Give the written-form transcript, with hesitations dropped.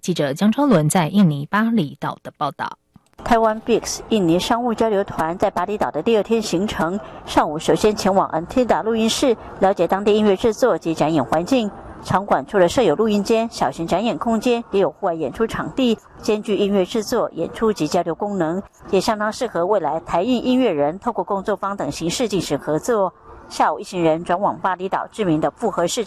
记者江超伦在印尼巴厘岛的报道。 台湾 BIX 印尼商务交流团在巴厘岛的第2天行程，上午首先前往 Antida 录音室，了解当地音乐制作及展演环境。场馆除了设有录音间、小型展演空间，也有户外演出场地，兼具音乐制作、演出及交流功能，也相当适合未来台印音乐人透过工作坊等形式进行合作。下午一行人转往巴厘岛知名的复合市